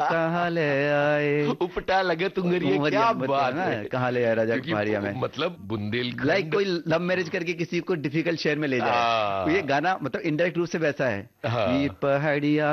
कहाँ ले आए, उपटा लगे तुंगरिया, क्या बात है, कहाँ ले आए राजा कुमारिया में। मतलब बुंदेलखंड, लाइक कोई लव मैरिज करके किसी को डिफिकल्ट शहर में ले जाए, तो ये गाना मतलब इनडायरेक्ट रूप से वैसा है। ये पहाड़िया